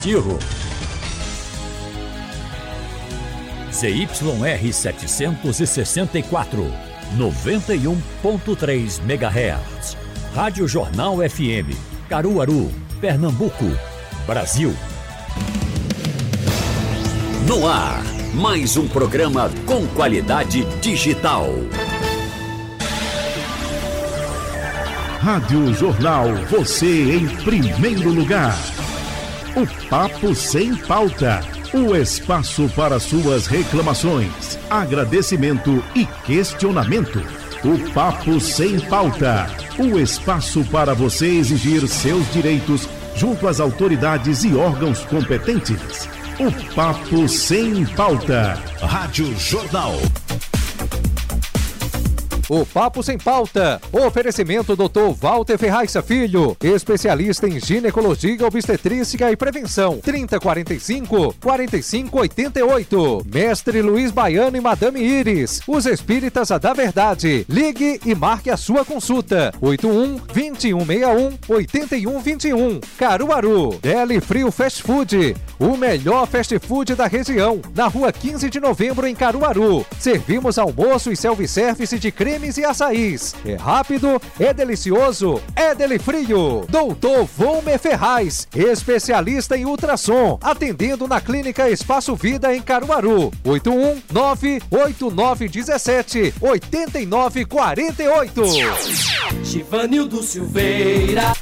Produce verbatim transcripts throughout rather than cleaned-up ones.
Tiro. Z Y R setecentos e sessenta e quatro, noventa e um ponto três megahertz. Rádio Jornal F M, Caruaru, Pernambuco, Brasil. No ar, mais um programa com qualidade digital. Rádio Jornal, você em primeiro lugar. O Papo Sem Pauta. O espaço para suas reclamações, agradecimento e questionamento. O Papo Sem Pauta. O espaço para você exigir seus direitos junto às autoridades e órgãos competentes. O Papo Sem Pauta. Rádio Jornal. O Papo Sem Pauta. Oferecimento doutor Walter Ferraiça Filho, especialista em ginecologia, obstetrícia e prevenção. trinta, quarenta e cinco, quarenta e cinco, oitenta e oito. Mestre Luiz Baiano e Madame Iris, os espíritas da verdade. Ligue e marque a sua consulta. oito um, vinte e um, sessenta e um, oitenta e um, vinte e um. Caruaru. Deli Frio Fast Food, o melhor fast food da região. Na rua quinze de novembro, em Caruaru. Servimos almoço e self-service de creme e açaís. É rápido, é delicioso, é Deli Frio. doutor Volmer Ferraz, especialista em ultrassom, atendendo na Clínica Espaço Vida em Caruaru. oito um nove oito nove um sete, oito nove quatro oito. Givanildo Silveira.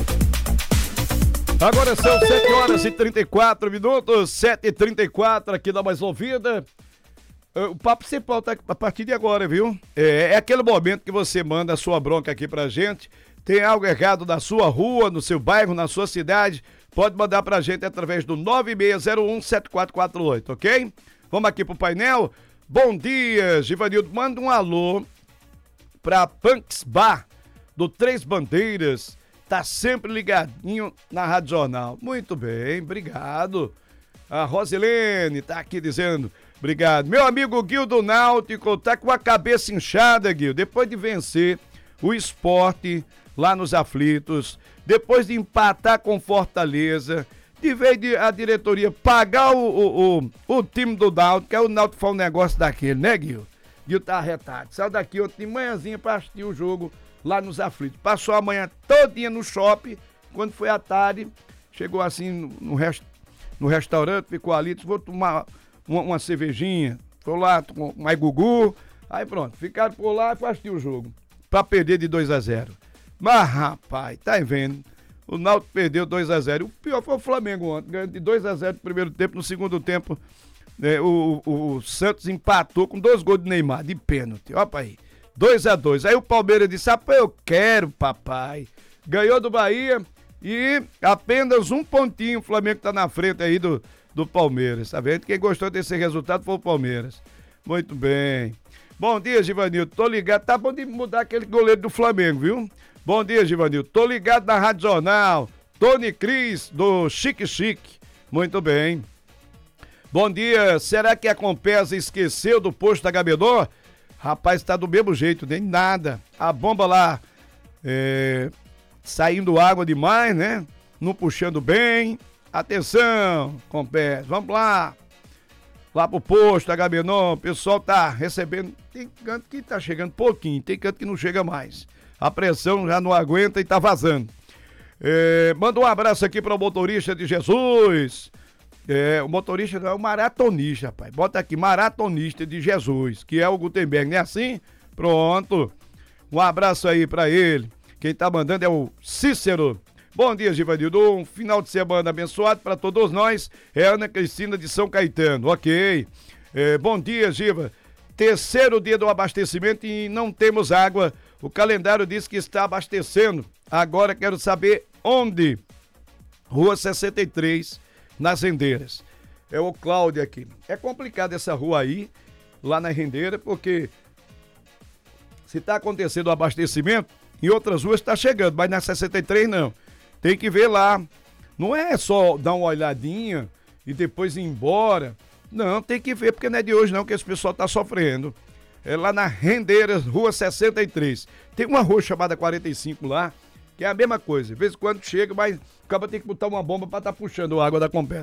Agora são sete horas e trinta e quatro minutos, sete e trinta e quatro, aqui dá mais ouvida. O Papo Sem Pauta a partir de agora, viu? É, é aquele momento que você manda a sua bronca aqui pra gente. Tem algo errado na sua rua, no seu bairro, na sua cidade, pode mandar pra gente através do nove seis zero um, sete quatro quatro oito, ok? Vamos aqui pro painel. Bom dia, Givanildo. Manda um alô pra Punks Bar, do Três Bandeiras. Tá sempre ligadinho na Rádio Jornal. Muito bem, obrigado. A Rosilene tá aqui dizendo... Obrigado. Meu amigo Guil do Náutico tá com a cabeça inchada, Guil, depois de vencer o Sport lá nos aflitos, depois de empatar com Fortaleza, de vez de a diretoria pagar o, o, o, o time do Náutico, que é o Náutico foi um negócio daquele, né, Guil? Guil tá arretado. Saiu daqui ontem de manhãzinha pra assistir o jogo lá nos aflitos. Passou a manhã todinha no shopping, quando foi à tarde, chegou assim no, no, rest, no restaurante, ficou ali, disse, vou tomar... Uma, uma cervejinha, foi lá com mais gugu, aí pronto, ficaram por lá e foi assistir o jogo, pra perder de dois a zero. Mas rapaz, tá vendo, o Náutico perdeu dois a zero, o pior foi o Flamengo ontem, ganhou de dois a zero no primeiro tempo, no segundo tempo, né, o, o, o Santos empatou com dois gols de Neymar, de pênalti, ó aí, dois a dois, aí o Palmeiras disse, ah, eu quero papai, ganhou do Bahia e apenas um pontinho, o Flamengo tá na frente aí do do Palmeiras, tá vendo? Quem gostou desse resultado foi o Palmeiras. Muito bem. Bom dia, Givanildo. Tô ligado. Tá bom de mudar aquele goleiro do Flamengo, viu? Bom dia, Givanildo. Tô ligado na Rádio Jornal. Tony Cris, do Chique Chique. Muito bem. Bom dia. Será que a Compesa esqueceu do posto da Gabedor? Rapaz, tá do mesmo jeito, nem nada. A bomba lá, é, saindo água demais, né? Não puxando bem. Atenção, Compesa, vamos lá, lá pro posto, Agamenon, o pessoal tá recebendo, tem canto que tá chegando pouquinho, tem canto que não chega mais, a pressão já não aguenta e tá vazando. É, manda um abraço aqui para o motorista de Jesus, é, o motorista não é o maratonista, rapaz, bota aqui, maratonista de Jesus, que é o Gutenberg, não é assim? Pronto, um abraço aí para ele, quem tá mandando é o Cícero. Bom dia, Givanildo. Um final de semana abençoado para todos nós. É Ana Cristina de São Caetano. Ok. É, bom dia, Giva. Terceiro dia do abastecimento e não temos água. O calendário diz que está abastecendo. Agora quero saber onde. Rua sessenta e três, nas Rendeiras. É o Cláudio aqui. É complicado essa rua aí, lá na Rendeira, porque se está acontecendo o abastecimento, em outras ruas está chegando, mas na sessenta e três não. Tem que ver lá. Não é só dar uma olhadinha e depois ir embora. Não, tem que ver, porque não é de hoje não que esse pessoal tá sofrendo. É lá na Rendeiras, rua sessenta e três. Tem uma rua chamada quarenta e cinco lá, que é a mesma coisa. De vez em quando chega, mas acaba tem que botar uma bomba pra estar tá puxando a água da Compesa.